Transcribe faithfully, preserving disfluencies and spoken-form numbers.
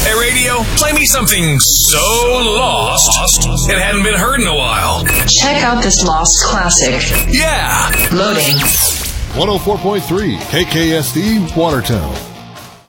Hey, radio, play me something so lost it hadn't been heard in a while. Check out this lost classic. Yeah. Loading. one oh four point three K K S D Watertown.